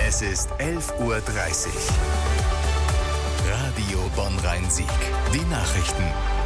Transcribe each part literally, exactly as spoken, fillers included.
Es ist elf Uhr dreißig. Radio Bonn-Rhein-Sieg. Die Nachrichten.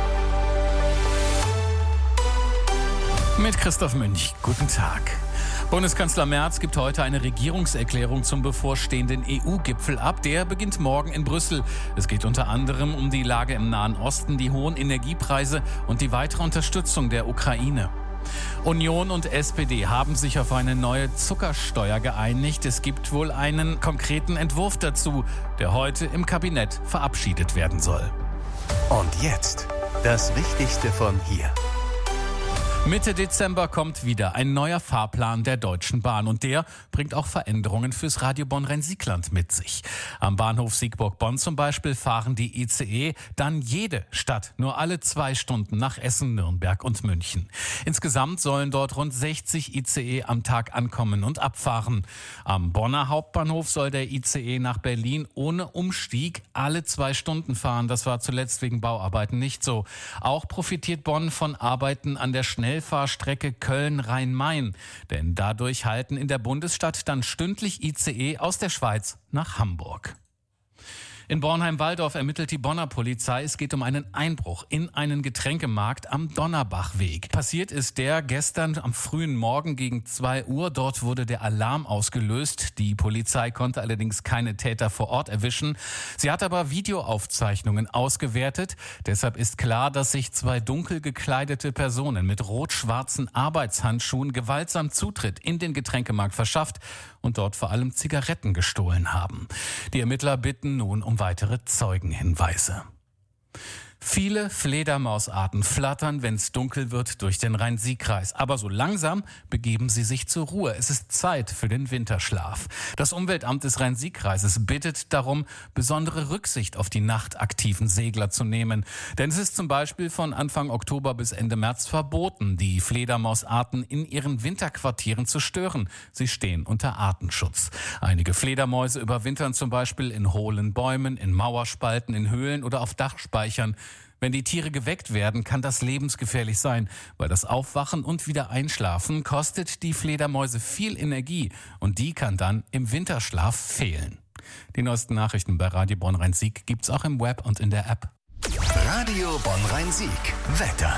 Mit Christoph Münch. Guten Tag. Bundeskanzler Merz gibt heute eine Regierungserklärung zum bevorstehenden E U-Gipfel ab. Der beginnt morgen in Brüssel. Es geht unter anderem um die Lage im Nahen Osten, die hohen Energiepreise und die weitere Unterstützung der Ukraine. Union und S P D haben sich auf eine neue Zuckersteuer geeinigt. Es gibt wohl einen konkreten Entwurf dazu, der heute im Kabinett verabschiedet werden soll. Und jetzt das Wichtigste von hier. Mitte Dezember kommt wieder ein neuer Fahrplan der Deutschen Bahn und der bringt auch Veränderungen fürs Radio Bonn-Rhein-Sieg-Land mit sich. Am Bahnhof Siegburg-Bonn zum Beispiel fahren die I C E dann jede Stadt nur alle zwei Stunden nach Essen, Nürnberg und München. Insgesamt sollen dort rund sechzig I C E am Tag ankommen und abfahren. Am Bonner Hauptbahnhof soll der I C E nach Berlin ohne Umstieg alle zwei Stunden fahren. Das war zuletzt wegen Bauarbeiten nicht so. Auch profitiert Bonn von Arbeiten an der Schnell Schnellfahrstrecke Köln-Rhein-Main. Denn dadurch halten in der Bundesstadt dann stündlich I C E aus der Schweiz nach Hamburg. In Bornheim-Walldorf ermittelt die Bonner Polizei. Es geht um einen Einbruch in einen Getränkemarkt am Donnerbachweg. Passiert ist der gestern am frühen Morgen gegen zwei Uhr. Dort wurde der Alarm ausgelöst. Die Polizei konnte allerdings keine Täter vor Ort erwischen. Sie hat aber Videoaufzeichnungen ausgewertet. Deshalb ist klar, dass sich zwei dunkel gekleidete Personen mit rot-schwarzen Arbeitshandschuhen gewaltsam Zutritt in den Getränkemarkt verschafft und dort vor allem Zigaretten gestohlen haben. Die Ermittler bitten nun um weitere Zeugenhinweise. Viele Fledermausarten flattern, wenn es dunkel wird, durch den Rhein-Sieg-Kreis. Aber so langsam begeben sie sich zur Ruhe. Es ist Zeit für den Winterschlaf. Das Umweltamt des Rhein-Sieg-Kreises bittet darum, besondere Rücksicht auf die nachtaktiven Segler zu nehmen. Denn es ist zum Beispiel von Anfang Oktober bis Ende März verboten, die Fledermausarten in ihren Winterquartieren zu stören. Sie stehen unter Artenschutz. Einige Fledermäuse überwintern zum Beispiel in hohlen Bäumen, in Mauerspalten, in Höhlen oder auf Dachspeichern. Wenn die Tiere geweckt werden, kann das lebensgefährlich sein, weil das Aufwachen und wieder Einschlafen kostet die Fledermäuse viel Energie und die kann dann im Winterschlaf fehlen. Die neuesten Nachrichten bei Radio Bonn-Rhein-Sieg gibt's auch im Web und in der App. Radio Bonn-Rhein-Sieg. Wetter.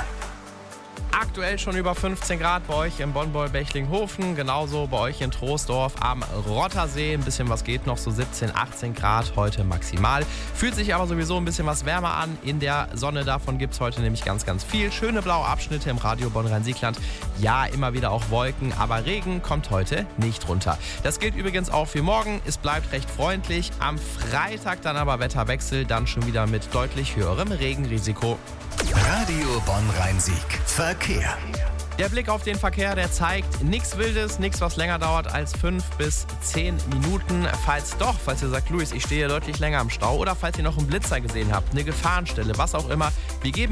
Aktuell schon über fünfzehn Grad bei euch in Bonn-Bechtlinghofen, genauso bei euch in Troisdorf am Rottersee. Ein bisschen was geht noch, so siebzehn, achtzehn Grad heute maximal. Fühlt sich aber sowieso ein bisschen was wärmer an in der Sonne. Davon gibt es heute nämlich ganz, ganz viel. Schöne blaue Abschnitte im Radio Bonn-Rhein-Sieg-Land. Ja, immer wieder auch Wolken, aber Regen kommt heute nicht runter. Das gilt übrigens auch für morgen. Es bleibt recht freundlich. Am Freitag dann aber Wetterwechsel, dann schon wieder mit deutlich höherem Regenrisiko. Radio Bonn-Rhein-Sieg. Verkehr. Der Blick auf den Verkehr, der zeigt nichts Wildes, nichts, was länger dauert als fünf bis zehn Minuten. Falls doch, falls ihr sagt, Luis, ich stehe deutlich länger im Stau oder falls ihr noch einen Blitzer gesehen habt, eine Gefahrenstelle, was auch immer, wir geben